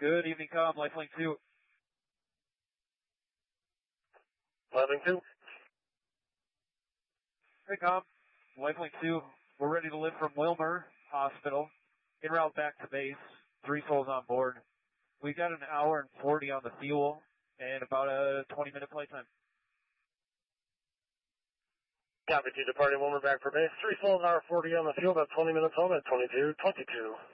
Good evening, Com. Lifelink 2. Lifelink 2. Hey, Com. Lifelink 2. We're ready to lift from Wilmer Hospital. En route back to base. 3 souls on board. We got an hour and 40 on the fuel and about a 20-minute flight time. Copy 2, departing Wilmer back for base. 3 souls, hour 40 on the fuel, about 20 minutes home at 22:22.